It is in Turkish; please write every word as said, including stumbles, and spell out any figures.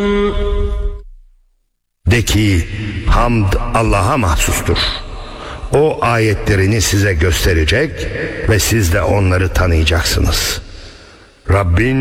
De ki hamd Allah'a mahsustur. O ayetlerini size gösterecek ve siz de onları tanıyacaksınız. Rabbin